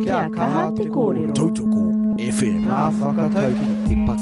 Kea kaha te kōrero. Tautoko FM. Nā whakataukī te paki.